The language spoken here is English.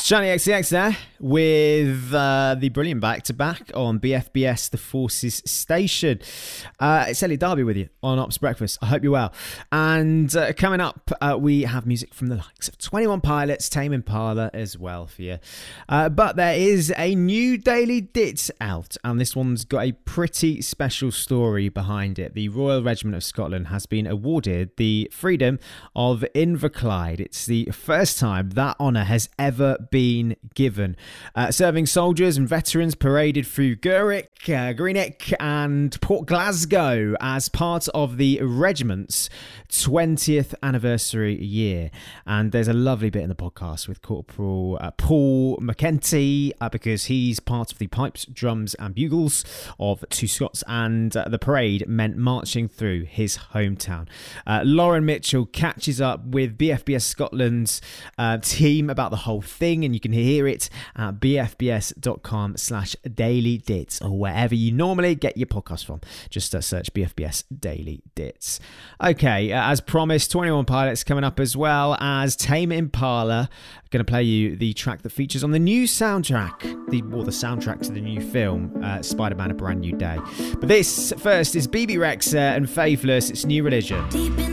Shani XCX there with the brilliant back-to-back on BFBS, the Forces Station. It's Elliot Darby with you on Ops Breakfast. I hope you're well. And coming up, we have music from the likes of 21 Pilots, Tame Impala as well for you. But there is a new Daily Dit out, and this one's got a pretty special story behind it. The Royal Regiment of Scotland has been awarded the Freedom of Inverclyde. It's the first time that honour has ever been given. Serving soldiers and veterans paraded through Greenock and Port Glasgow as part of the regiment's 20th anniversary year. And there's a lovely bit in the podcast with Corporal Paul McEntee because he's part of the pipes, drums and bugles of Two Scots, and the parade meant marching through his hometown. Lauren Mitchell catches up with BFBS Scotland's team about the whole thing, and you can hear it at bfbs.com/dailydits or wherever you normally get your podcast from. Just search BFBS Daily Dits. Okay, as promised, 21 Pilots coming up, as well as Tame Impala. Going to play you the track that features on the new soundtrack, the soundtrack to the new film, Spider-Man: A Brand New Day. But this first is BB Rexa and Faithless. It's New Religion.